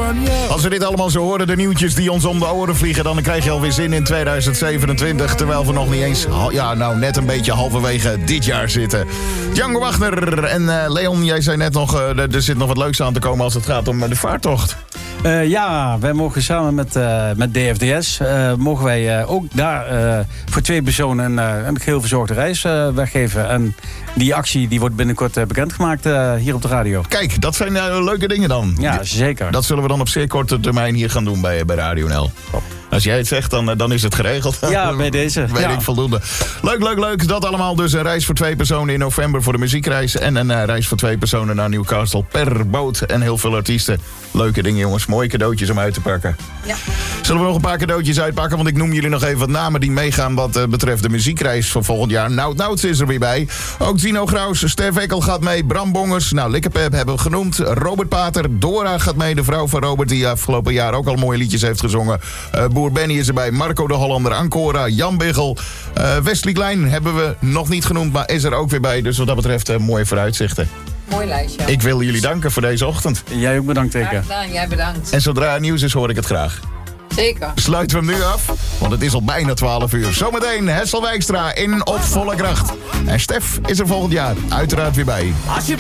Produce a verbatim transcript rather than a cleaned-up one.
Als we dit allemaal zo horen, de nieuwtjes die ons om de oren vliegen, dan krijg je alweer zin in tweeduizend zevenentwintig. Terwijl we nog niet eens, ja nou net een beetje halverwege dit jaar zitten. Django Wagner en uh, Leon, jij zei net nog, uh, er zit nog wat leuks aan te komen als het gaat om uh, de vaartocht. Uh, ja, wij mogen samen met, uh, met D F D S, uh, mogen wij uh, ook daar uh, voor twee personen een, uh, een geheel verzorgde reis uh, weggeven. En die actie die wordt binnenkort uh, bekendgemaakt uh, hier op de radio. Kijk, dat zijn uh, leuke dingen dan. Ja, zeker. Dat zullen we dan op zeer korte termijn hier gaan doen bij, bij Radio N L. Oh. Als jij het zegt, dan, dan is het geregeld. Ja, bij deze. Weet ja. ik voldoende. Leuk, leuk, leuk. Dat allemaal dus een reis voor twee personen in november voor de muziekreis. En een uh, reis voor twee personen naar Newcastle per boot. En heel veel artiesten. Leuke dingen, jongens. Mooie cadeautjes om uit te pakken. Ja. Zullen we nog een paar cadeautjes uitpakken? Want ik noem jullie nog even wat namen die meegaan wat uh, betreft de muziekreis van volgend jaar. Nout Nouts is er weer bij. Ook Zino Graus, Stef Ekkel gaat mee. Bram Bongers, nou Likkepep hebben we genoemd. Robert Pater, Dora gaat mee. De vrouw van Robert die afgelopen jaar ook al mooie liedjes heeft gezongen. Uh, Boer Benny is erbij. Marco de Hollander, Ancora, Jan Biggel. Uh, Wesley Klein hebben we nog niet genoemd, maar is er ook weer bij. Dus wat dat betreft uh, mooie vooruitzichten. Mooi lijstje. Ik wil jullie danken voor deze ochtend. Jij ook bedankt, Teke. Graag gedaan, jij bedankt. En zodra er nieuws is, hoor ik het graag. Zeker. Sluiten we hem nu af, want het is al bijna twaalf uur. Zometeen Hessel Wijkstra in op volle kracht. En Stef is er volgend jaar uiteraard weer bij.